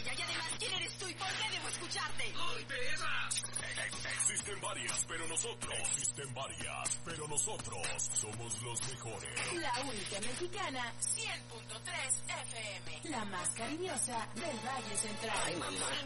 pantalla. Y además, ¿quién eres tú y por qué debo escucharte? ¡Ay, Teresa! Existen varias, pero nosotros somos los mejores. La única mexicana, 100.3 FM. La más cariñosa del Valle Central. ¡Ay, mamá!